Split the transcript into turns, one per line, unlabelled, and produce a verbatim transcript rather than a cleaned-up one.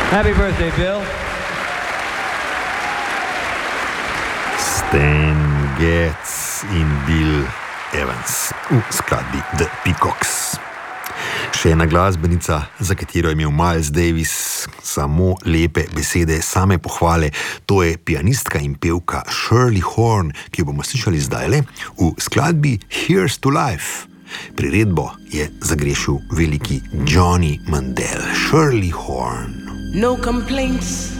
Happy birthday, Bill.
Stan Getz in Bill Evans v skladbi The Peacocks. Še ena glasbenica, za katero je imel Miles Davis samo lepe besede, same pohvale, to je pianistka in pevka Shirley Horn, ki jo bomo slišali zdajle v skladbi Here's to Life. Priredbo je zagrešil veliki Johnny Mandel. Shirley Horn.
No complaints